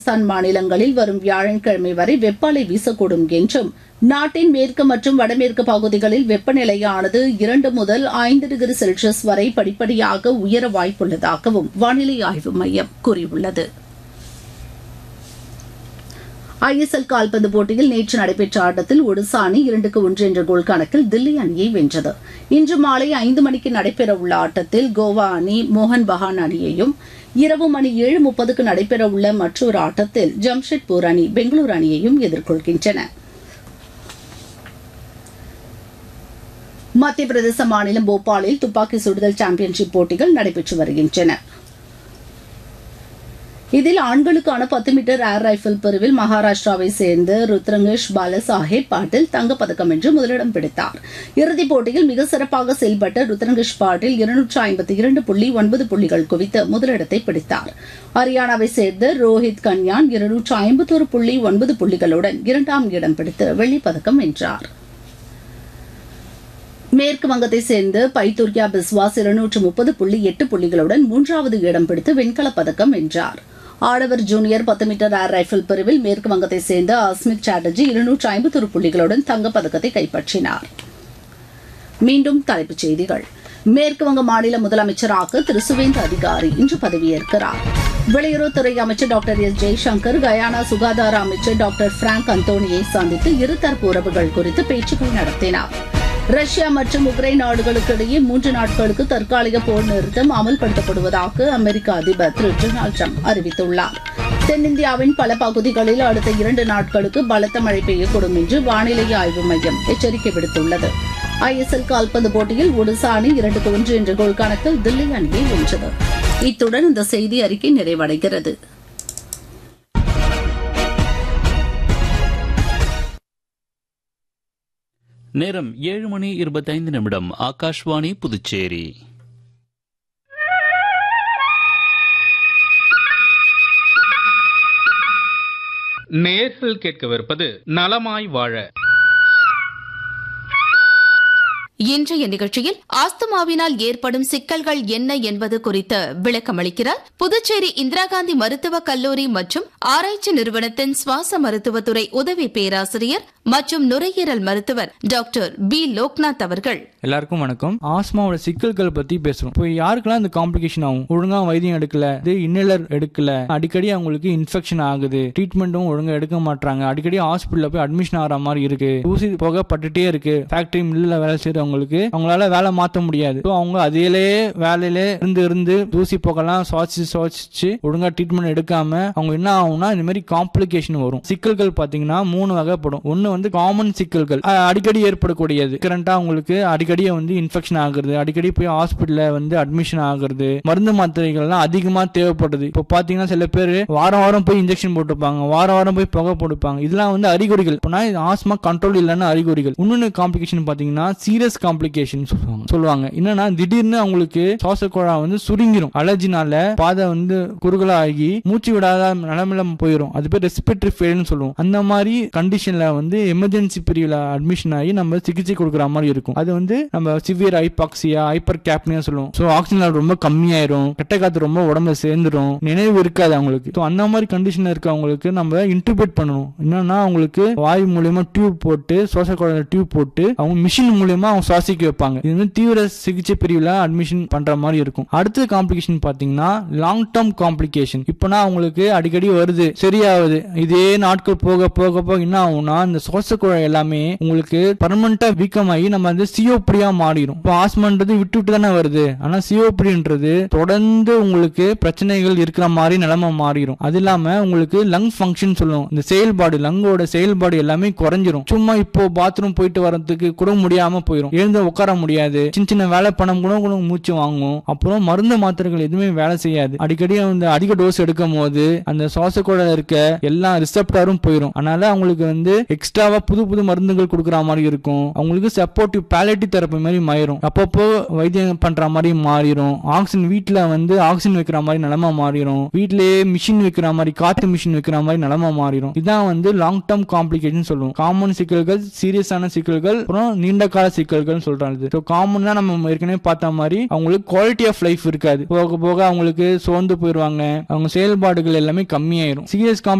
ராஜஸ்தான் மாநிலங்களில் வரும் வியாழக்கிழமை வரை வெப்ப அலை வீசக்கூடும் என்றும் நாட்டின் மேற்கு மற்றும் வடமேற்கு பகுதிகளில் வெப்பநிலையானது 2 முதல் 5 டிகிரி செல்சியஸ் வரை படிப்படியாக உயர வாய்ப்புள்ளதாகவும் வானிலை ஆய்வு மையம் கூறியுள்ளது. ISL கால்பந்து போட்டியில் நேற்று நடைபெற்ற ஆட்டத்தில் ஒடிசா அணி 2-1 என்ற கோல் கணக்கில் தில்லி அணியை வென்றது. இன்று மாலை 5 மணிக்கு நடைபெறவுள்ள ஆட்டத்தில் கோவா அணி மோகன் பகான் அணியையும், இரவு மணி 7:30க்கு நடைபெறவுள்ள மற்றொரு ஆட்டத்தில் ஜம்ஷெட்பூர் அணி பெங்களூரு அணியையும் எதிர்கொள்கின்றன. மத்திய பிரதேச மாநிலம் போபாலில் துப்பாக்கி சுடுதல் சாம்பியன்ஷிப் போட்டிகள் நடைபெற்று வருகின்றன. இதில் ஆண்களுக்கான 10 மீட்டர் ஏர் ரைபிள் பிரிவில் மகாராஷ்டிராவை சேர்ந்த ருத்ரங்கேஷ் பாலசாஹேப் பாட்டில் தங்கப்பதக்கம் வென்று முதலிடம் பிடித்தார். இறுதிப் போட்டியில் மிக சிறப்பாக செயல்பட்ட ருத்ரங்கேஷ் பாட்டில் 252.9 புள்ளிகள் குவித்து முதலிடத்தை பிடித்தார். ஹரியானாவை சேர்ந்த ரோஹித் கன்யான் 251.9 புள்ளிகளுடன் 2ஆம் இடம் பிடித்து வெள்ளிப்பதக்கம் வென்றார். மேற்கு வங்கத்தை சேர்ந்த பைத்தூர்யா பிஸ்வாஸ் 230.8 புள்ளிகளுடன் 3வது இடம் பிடித்து வெண்கலப் பதக்கம் வென்றார். ஆடவர் ஜூனியர் 10 மீட்டர் ஏர் ரைபிள் பிரிவில் மேற்கு வங்கத்தை சேர்ந்த அஸ்மித் சாட்டர்ஜி 251 புள்ளிகளுடன் தங்கப்பதக்கத்தை கைப்பற்றினார். மீண்டும் தலைப்புச் செய்திகள். மேற்கு வங்க மாநில முதலமைச்சராக திரு சுவேந்து அதிகாரி இன்று பதவியேற்கிறார். வெளியுறவுத்துறை அமைச்சர் டாக்டர் எஸ் ஜெய்சங்கர் கயானா சுகாதார அமைச்சர் டாக்டர் பிராங்க் அந்தோனியை சந்தித்து இருதரப்பு உறவுகள் குறித்து பேச்சுக்கள் நடத்தினார். ரஷ்யா மற்றும் உக்ரைன் நாடுகளுக்கு இடையே 3 நாட்களுக்கு தற்காலிக போர் நிறுத்தம் அமல்படுத்தப்படுவதாக அமெரிக்க அதிபர் திரு டொனால்டு டிரம்ப் அறிவித்துள்ளார். தென்னிந்தியாவின் பல பகுதிகளில் அடுத்த 2 நாட்களுக்கு பலத்த மழை பெய்யக்கூடும் என்று வானிலை ஆய்வு மையம் எச்சரிக்கை விடுத்துள்ளது. ISL கால்பந்து போட்டியில் ஒடிசா அணி 2-1 என்ற கோல் கணக்கில் தில்லி அணியை வென்றது. இத்துடன் இந்த செய்தி அறிக்கை நிறைவடைகிறது. நேரம் 7:25 ஆகாஷ்வாணி புதுச்சேரி. நேயர்கள் கேட்கவிருப்பது நலமாய் வாழ. இன்றைய நிகழ்ச்சியில் ஆஸ்துமாவினால் ஏற்படும் சிக்கல்கள் என்ன என்பது குறித்து விளக்கமளிக்கிறார் புதுச்சேரி இந்திரா காந்தி மருத்துவக் கல்லூரி மற்றும் ஆராய்ச்சி நிறுவனத்தின் சுவாச மருத்துவத்துறை உதவி பேராசிரியர் மற்றும் நுரையீரல் மருத்துவர் டாக்டர் பி லோக்நாத் அவர்கள். எல்லாருக்கும் வணக்கம். ஆஸ்மாவோட சிக்கல்கள் பத்தி பேசுறோம். இப்போ யாருக்கெல்லாம் இந்த காம்ப்ளிகேஷன் ஆகும், ஒழுங்கா வைத்தியம் எடுக்கல, இன்னேலர் எடுக்கல, அடிக்கடி அவங்களுக்கு இன்ஃபெக்ஷன் ஆகுது, ட்ரீட்மெண்ட்டும் ஒழுங்கா எடுக்க மாட்டாங்க, அடிக்கடி ஹாஸ்பிட்டல்ல போய் அட்மிஷன் ஆகிற மாதிரி இருக்கு, ஊசி போக பட்டுட்டே இருக்கு, ஃபேக்டரி மில்ல வேலை செய்யறவங்களுக்கு அவங்களால வேலை மாற்ற முடியாது, அவங்க அதிலே வேலையில இருந்து தூசி போகலாம் சுவாசிச்சு ஒழுங்கா ட்ரீட்மெண்ட் எடுக்காம அவங்க என்ன ஆகும்னா இந்த மாதிரி காம்ப்ளிகேஷன் வரும். சிக்கல்கள் பாத்தீங்கன்னா 3 வகைப்படும். ஒன்னு வந்து காமன் சிக்கல்கள், அடிக்கடி ஏற்படக்கூடியது. கரண்டா உங்களுக்கு அடிக்கடி வந்து இன்ஃபெக்ஷன் ஆகுறது, அடிக்கடி போய் ஹாஸ்பிட்டல்ல வந்து அட்மிஷன் ஆகுறது, மருந்து மாத்திரைகள் எல்லாம் அதிகமா தேவைப்படுது. இப்போ பாத்தீங்கன்னா சில பேர் வாரம் போய் இன்ஜெக்ஷன் போட்டுப்பாங்க, வாரம் போய் புகை போட்டுப்பாங்க. இதெல்லாம் வந்து அறிகுறிகள். ஆஸ்மா கண்ட்ரோல் இல்லைன்னா அறிகுறிகள். இன்னொன்னு காம்ப்ளிகேஷன் பாத்தீங்கன்னா சீரியஸ் காம்ப்ளிகேஷன் சொல்லுவாங்க. என்னன்னா திடீர்னு அவங்களுக்கு சுவாசக்குழா வந்து சுருங்கிரும், அலர்ஜினால பாதை வந்து குறுகலாகி மூச்சு விடாத நிலைமையில போயிடும். அது பேர் ரெஸ்பிரேட்டரி ஃபெயில்னு சொல்லுவோம். அந்த மாதிரி கண்டிஷன்ல வந்து எமர்ஜென்சி பிரிவுல அட்மிஷன் ஆகி நம்ம சிகிச்சை கொடுக்குற மாதிரி இருக்கும். அது வந்து நம்ம சிவியர் ஹைபாக்சியா, ஹைப்பர் கேப்னியா சொல்லுவோம். ஸோ ஆக்சிஜன் ரொம்ப கம்மியாயிரும், கெட்ட காத்து ரொம்ப உடம்புல சேர்ந்துடும், நினைவு இருக்காது அவங்களுக்கு. ஸோ அந்த மாதிரி கண்டிஷன்ல இருக்கவங்களுக்கு நம்ம இன்ட்யூபேட் பண்ணணும். என்னன்னா அவங்களுக்கு வாயு மூலியமா டியூப் போட்டு, சுவாசக்குழாயில டியூப் போட்டு அவங்க மிஷின் மூலியமா அவங்க சுவாசிக்க வைப்பாங்க. இது வந்து தீவிர சிகிச்சை பிரிவுல அட்மிஷன் பண்ற மாதிரி இருக்கும். அடுத்த காம்ப்ளிகேஷன் பாத்தீங்கன்னா லாங் டேர்ம் காம்ப்ளிகேஷன். இப்பனா அவங்களுக்கு அடிக்கடி வருது, சரியாகுது, இதே நாட்கள் போக போக போக என்ன ஆகும்னா இந்த சுவாசக்குழாய் எல்லாமே உங்களுக்கு பர்மனண்டா வீக்கமாகி நம்ம வந்து சிஓபிடியா மாறிடும். இப்போ ஆஸ்மான்றது விட்டு தானே வருது, ஆனா சிஓபிடின்றது தொடர்ந்து உங்களுக்கு பிரச்சனைகள் இருக்கிற மாதிரி நிலைமை மாறிடும். அது இல்லாம உங்களுக்கு லங் ஃபங்க்ஷன் சொல்லுவோம், இந்த செயல்பாடு, லங்கோட செயல்பாடு எல்லாமே குறைஞ்சிரும். சும்மா இப்போ பாத்ரூம் போயிட்டு வரதுக்கு கூட முடியாம போயிடும், எழுந்து உட்கார முடியாது, சின்ன வேலை பணம் கூட மூச்சு வாங்கும். அப்புறம் மருந்து மாத்திரைகள் எதுவுமே வேலை செய்யாது. அடிக்கடி அந்த அதிக டோஸ் எடுக்கும் போது அந்த சுவாசக்குழாயில இருக்க எல்லா ரிசெப்டாரும் போயிடும். அதனால அவங்களுக்கு வந்து எக்ஸ்ட்ராவா புது மருந்துகள் கொடுக்குற மாதிரி இருக்கும். அவங்களுக்கு சப்போர்ட்டிவ் பாலியேட்டிவ் தெரப்பி மாதிரி மாறிடும். அப்பப்போ வைத்தியம் பண்ற மாதிரி மாறிடும். ஆக்சிஜன் வீட்டுல வந்து ஆக்சிஜன் வைக்கிற மாதிரி நிலைமை மாறிடும். வீட்டிலேயே மிஷின் வைக்கிற மாதிரி, காத்து மிஷின் வைக்கிற மாதிரி நிலைமை மாறிடும். இதான் வந்து லாங் டேர்ம் காம்ப்ளிகேஷன் சொல்லுவோம். காமன் சிக்கல்கள், சீரியஸான சிக்கல்கள், அப்புறம் நீண்ட கால சிக்கல்கள். சிக்கல்கள் சொல்றாங்க. ஸோ காமனா நம்ம ஏற்கனவே பார்த்த மாதிரி அவங்களுக்கு குவாலிட்டி ஆஃப் லைஃப் இருக்காது. போக போக அவங்களுக்கு சோர்ந்து போயிடுவாங்க, அவங்க செயல்பாடுகள் எல்லாமே கம்மியாயிரும். சீரியஸ்